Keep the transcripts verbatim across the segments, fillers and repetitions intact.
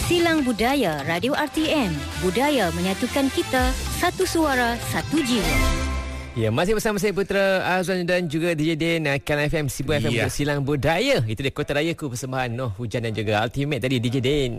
Silang Budaya Radio R T M. Budaya menyatukan kita, satu suara, satu jiwa. Ya, masih bersama saya Putra Azwan dan juga D J Din Kalan F M, Sibu F M untuk Silang Budaya. Itu dia Kota Rayaku persembahan Noh Hujan dan juga Ultimate tadi D J Din.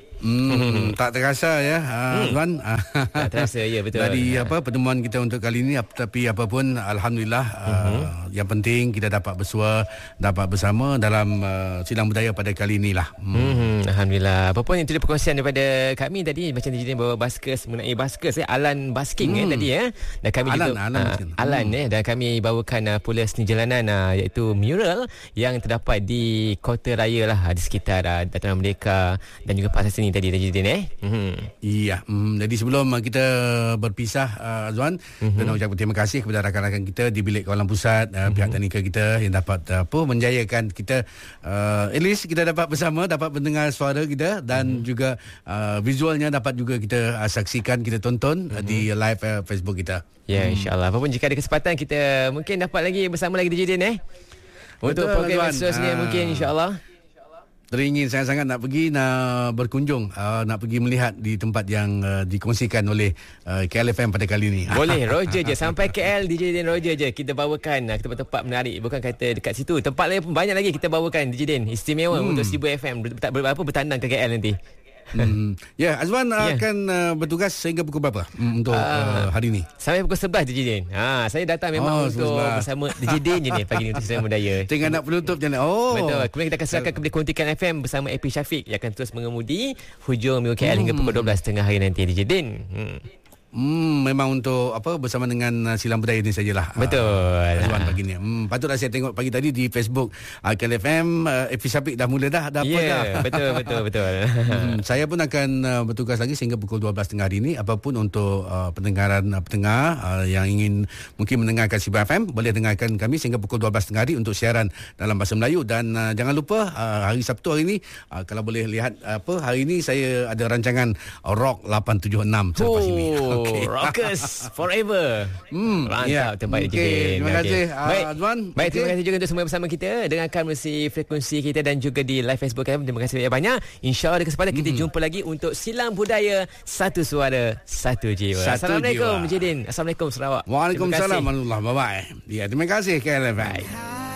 Hmm, tak terasa ya Azwan. Hmm. Tak terasa, ya betul. Dari apa pertemuan kita untuk kali ini, tapi apapun alhamdulillah, uh-huh. uh, yang penting kita dapat bersua, dapat bersama dalam uh, Silang Budaya pada kali inilah. Hmm. Hmm, alhamdulillah. Apapun itu dia perkongsian daripada kami tadi, macam D J Din bawa baskers mengenai baskers ya, Alan Basking hmm. ya tadi ya. Dan kami Alan, juga Alan, uh, Alan hmm. ya, dan kami bawakan uh, pula seni jalanan uh, iaitu mural yang terdapat di Kota Raya lah, di sekitar uh, Dataran Merdeka dan juga pasar seni tadi D J Din eh. Mm-hmm. Iya, mm, jadi sebelum kita berpisah uh, Azwan, mm-hmm. dan ucapkan terima kasih kepada rakan-rakan kita di bilik kawalan pusat, uh, mm-hmm. pihak teknikal kita yang dapat uh, apa menjayakan kita, uh, at least kita dapat bersama, dapat mendengar suara kita dan mm-hmm. juga uh, visualnya dapat juga kita uh, saksikan, kita tonton mm-hmm. uh, di live uh, Facebook kita. Ya, insya-Allah. Apapun jika ada kesempatan kita mungkin dapat lagi bersama lagi D J Din eh. Untuk betul, program seterusnya uh, mungkin insya-Allah. Teringin sangat-sangat nak pergi, nak berkunjung, uh, nak pergi melihat di tempat yang uh, dikongsikan oleh uh, K L F M pada kali ini. Boleh, Roger je. Sampai K L, D J Din Roger je. Kita bawakan uh, tempat-tempat menarik. Bukan kata dekat situ. Tempat lain pun banyak lagi kita bawakan, D J Din. Istimewa hmm. untuk Sibu F M. Ber, ber, apa, bertandang ke K L nanti. Hmm. Ya, Azwan yeah. akan uh, bertugas sehingga pukul berapa um, untuk uh, uh, hari ini? Sampai pukul sebelas D J Din. Ha, saya datang memang oh, untuk sebelas bersama D J Din je ni pagi ni untuk Silang Budaya. Tengah nak penutup je nak. Oh. Betul. Kemudian kita akan serahkan kepada Kontikan F M bersama A P Syafiq yang akan terus mengemudi hujung Mio K L hmm. hingga pukul dua belas tiga puluh hari nanti D J Din. Hmm. Hmm, memang untuk apa bersama dengan uh, Silang Budaya ini sajalah. Betul. Azwan uh, pagi ni. Hmm, patutlah saya tengok pagi tadi di Facebook uh, K L F M, uh, A P Syafiq dah mula dah, dah apa yeah, dah. Betul, betul, betul. hmm, saya pun akan uh, bertugas lagi sehingga pukul dua belas tengah hari ini. Apapun untuk uh, pendengaran uh, pendengar uh, yang ingin mungkin mendengarkan Sibu F M, boleh dengarkan kami sehingga pukul dua belas tengah hari untuk siaran dalam bahasa Melayu. Dan uh, jangan lupa uh, hari Sabtu hari ini, uh, kalau boleh lihat uh, apa hari ini saya ada rancangan uh, Rock lapan tujuh enam selepas oh. ini. Okay. Rockers Forever. Hmm, Mantap, yeah. terbaik okay. J. Terima okay. kasih Baik, Azwan. Baik, okay. Terima kasih juga untuk semua bersama kita. Dengarkan melalui frekuensi kita dan juga di live Facebook kan. Terima kasih banyak-banyak. InsyaAllah ada kesempatan mm-hmm. kita jumpa lagi untuk Silang Budaya, satu suara, satu jiwa. Satu Assalamualaikum jiwa. J. Din. Assalamualaikum Sarawak. Waalaikumsalam warahmatullahi wabarakatuh. Ya, terima kasih K L F M.